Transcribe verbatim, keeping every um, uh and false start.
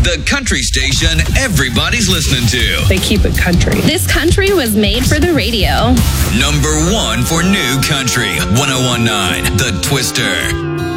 the country station everybody's listening to. They keep it country. This country was made for the radio. Number one for new country, one oh one point nine The Twister.